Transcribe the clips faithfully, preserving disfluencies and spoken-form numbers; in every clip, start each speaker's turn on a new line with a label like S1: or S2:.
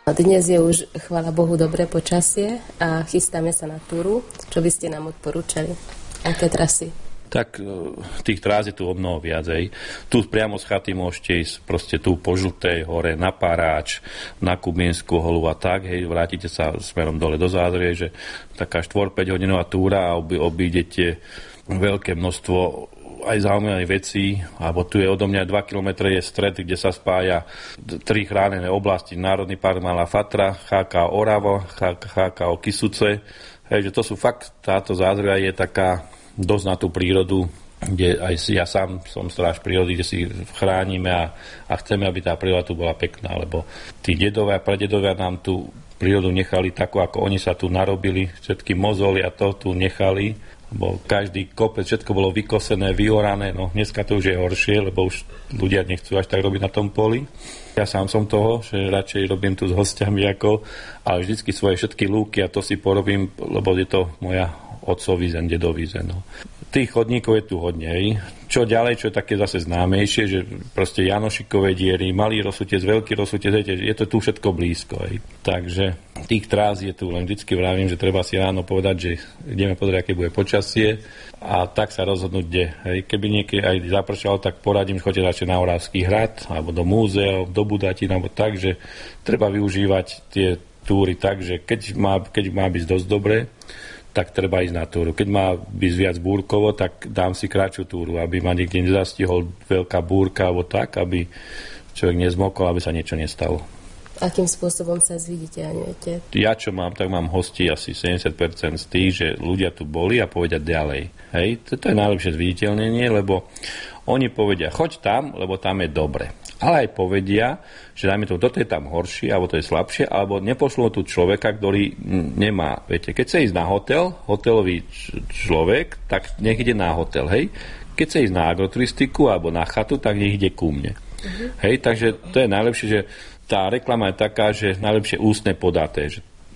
S1: Dnes je už, chvála Bohu, dobré počasie a chystáme sa na túru. Čo by ste nám odporúčali? Aké trasy?
S2: Tak tých trás je tu o mnoho viac. Ej. Tu priamo z chaty môžete ísť proste tu po Žltej hore, na Paráč, na Kubinskú holu a tak. Hej, vrátite sa smerom dole do Zázrie, že taká štyri päť hodinová túra a oby, obídete veľké množstvo aj zaujímavých vecí, alebo tu je odo mňa dva kilometre je stred, kde sa spája tri chránené oblasti, Národný park Malá Fatra, há ká Orava, há ká ó Kysuce. Hej, že to sú fakt, táto Zázria je taká dosť na tú prírodu, kde aj ja sám som stráž prírody, kde si chránime a, a chceme, aby tá príroda tu bola pekná, lebo tí dedovia a pradedovia nám tú prírodu nechali takú, ako oni sa tu narobili, všetky mozoly a to tu nechali, lebo každý kopec, všetko bolo vykosené, vyorané, no dneska to už je horšie, lebo už ľudia nechcú až tak robiť na tom poli. Ja sám som toho, že radšej robím tu s hostiami ako, ale vždycky svoje všetky lúky a to si porobím, lebo je to moja otcový zem, dedový zem. No. Tých chodníkov je tu hodne. Čo ďalej, čo je také zase známejšie, že proste Janošikové diery, malý rozsutec, veľký rozsutec, je to tu všetko blízko. Hej. Takže tých trás je tu, len vždycky vravím, že treba si ráno povedať, že ideme pozrieť, aké bude počasie a tak sa rozhodnúť, kde. Hej. Keby niekedy aj zapršalo, tak poradím, choďte radšej na Oravský hrad, alebo do múzea, do Budatín, alebo tak, že treba využívať tie túry tak, že keď má, keď má byť dosť dobré, tak treba ísť na túru. Keď má byť viac búrkovo, tak dám si kratšiu túru, aby ma niekde nezastihol veľká búrka alebo tak, aby človek nezmokol, aby sa niečo nestalo.
S1: Akým spôsobom sa zviditeľňujete?
S2: Ja čo mám, tak mám hostí asi sedemdesiat percent z tých, že ľudia tu boli a povedia ďalej. Hej, to je najlepšie zviditeľnenie, lebo oni povedia, choď tam, lebo tam je dobre. Ale aj povedia, že dajme to, toto je tam horšie, alebo to je slabšie, alebo nepošlú tu človeka, ktorý nemá, viete, keď sa ísť na hotel, hotelový človek, tak nech ide na hotel, hej. Keď sa ísť na agroturistiku alebo na chatu, tak nech ide ku mne. Uh-huh. Hej, takže to je najlepšie, že tá reklama je taká, že najlepšie ústne podaté.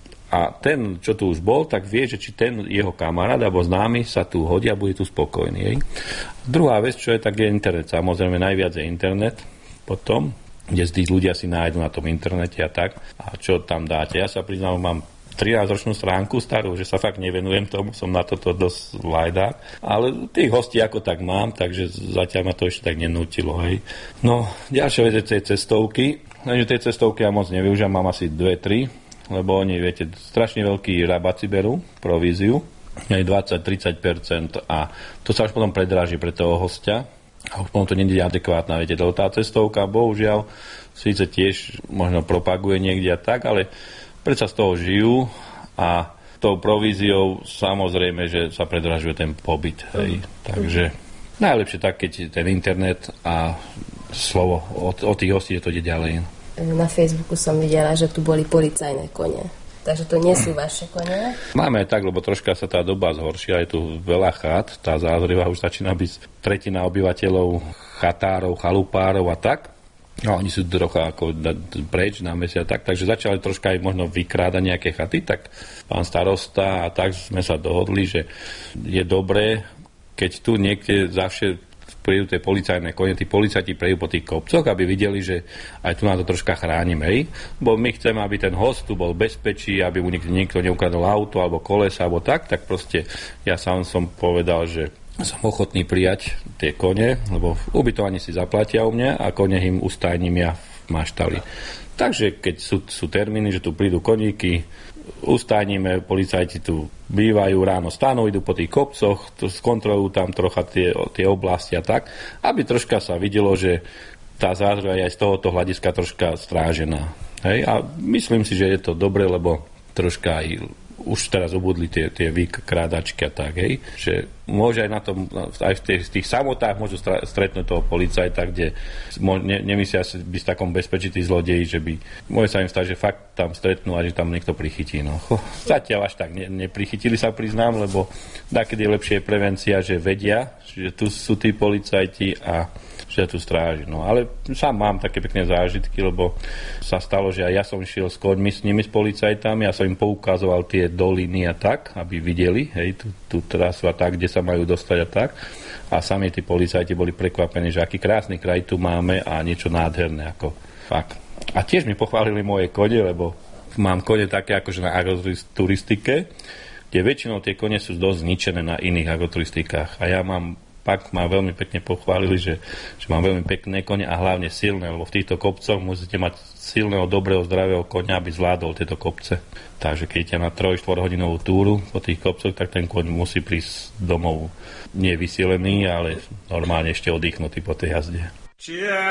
S2: A ten, čo tu už bol, tak vie, že či ten jeho kamarát alebo známy sa tu hodí a bude tu spokojný. Hej. Druhá vec, čo je, tak je internet. Samozrejme, najviac je internet potom, kde tí ľudia si nájdu na tom internete a tak. A čo tam dáte? Ja sa priznám, mám trinásťročnú stránku starú, že sa fakt nevenujem tomu, som na toto dosť lajdák. Ale tých hostí ako tak mám, takže zatiaľ ma to ešte tak nenútilo. Hej. No, ďalšia vec je tie cestovky. Takže tie cestovky ja moc nevyužívam, mám asi dve, tri, lebo oni, viete, strašne veľký rabat si berú, províziu, aj dvadsať až tridsať percent a to sa už potom predráži pre toho hostia. A už potom to nie je adekvátna, viete, lebo tá cestovka, bohužiaľ, síce tiež možno propaguje niekde a tak, ale predsa z toho žijú a tou províziou samozrejme, že sa predražuje ten pobyt, hej. Takže najlepšie tak, keď ten internet a slovo o, o tých hostí to ide ďalej.
S1: Na Facebooku som videla, že tu boli policajné kone. Takže to nie sú vaše kone?
S2: Máme aj tak, lebo troška sa tá doba zhoršila, je tu veľa chát, tá Zázrieva už začína byť tretina obyvateľov chatárov, chalupárov a tak. No, oni sú trocha ako preč na mesiac tak, takže začali troška aj možno vykrádať nejaké chaty, tak pán starosta a tak sme sa dohodli, že je dobré, keď tu niekde zavše prídu tie policajné kone, tí policajti prejdú po tých kopcoch, aby videli, že aj tu na to troška chránime. Hej? Bo my chceme, aby ten host tu bol bezpečí, aby mu nikto, nikto neukradol auto alebo kolesa alebo tak, tak proste ja sám som povedal, že som ochotný prijať tie kone, lebo v ubytovaní si zaplatia u mňa a kone im ustajním ja v maštali. Takže keď sú, sú termíny, že tu prídu koníky, ustajníme, policajti tu bývajú, ráno stanú, idú po tých kopcoch, skontrolujú tam trocha tie, tie oblasti a tak, aby troška sa videlo, že tá Zázria je aj z tohoto hľadiska troška strážená. Hej? A myslím si, že je to dobre, lebo troška aj už teraz obudli tie, tie vykrádačky a tak, hej, že môže aj na tom, aj v tých, v tých samotách môžu stretnúť toho policajta, kde ne, nemyslia si byť v takom bezpečí tí zlodeji, že by, môže sa im stať, že fakt tam stretnú a že tam niekto prichytí, no. Zatiaľ až tak ne, neprichytili sa, priznám, lebo takedy je lepšie prevencia, že vedia, že tu sú tí policajti a že tu stráži. No, ale sám mám také pekné zážitky, lebo sa stalo, že aj ja som šiel s koňmi s nimi, s policajtami, ja som im poukazoval tie doliny a tak, aby videli, hej, tú, tú trasu a tak, kde sa majú dostať a tak. A sami tí policajti boli prekvapení, že aký krásny kraj tu máme a niečo nádherné, ako fakt. A tiež mi pochválili moje kone, lebo mám kone také akože na agroturistike, kde väčšinou tie kone sú dosť zničené na iných agroturistikách. A ja mám, pak ma veľmi pekne pochválili, že, že mám veľmi pekné kone a hlavne silné, lebo v týchto kopcoch musíte mať silného, dobrého, zdravého koňa, aby zvládol tieto kopce. Takže keď idete na tri až štyri hodinovú túru po tých kopcoch, tak ten koň musí prísť domov nie vysielený, ale normálne ešte oddychnutý po tej jazde.